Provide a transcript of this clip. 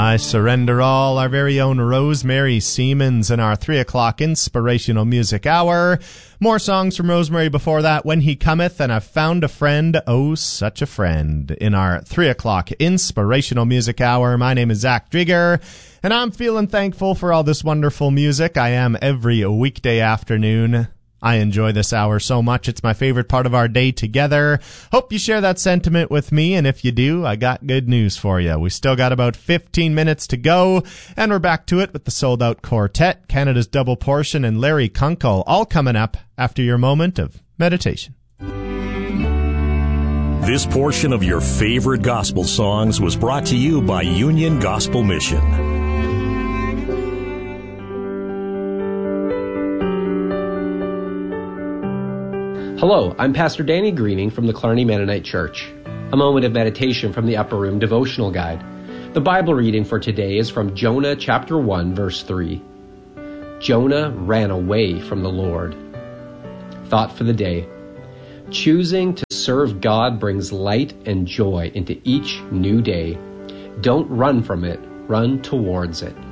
I Surrender All, our very own Rosemary Siemens in our 3 o'clock Inspirational Music Hour. More songs from Rosemary before that, When He Cometh, and I've Found a Friend, Oh, Such a Friend, in our 3 o'clock Inspirational Music Hour. My name is Zach Drieger, and I'm feeling thankful for all this wonderful music. I am every weekday afternoon. I enjoy this hour so much. It's my favorite part of our day together. Hope you share that sentiment with me, and if you do, I got good news for you. We still got about 15 minutes to go, and we're back to it with the Sold Out Quartet, Canada's Double Portion, and Larry Kunkel, all coming up after your moment of meditation. This portion of your favorite gospel songs was brought to you by Union Gospel Mission. Hello, I'm Pastor Danny Greening from the Clarny Mennonite Church. A moment of meditation from the Upper Room Devotional Guide. The Bible reading for today is from Jonah chapter 1, verse 3. Jonah ran away from the Lord. Thought for the day. Choosing to serve God brings light and joy into each new day. Don't run from it, run towards it.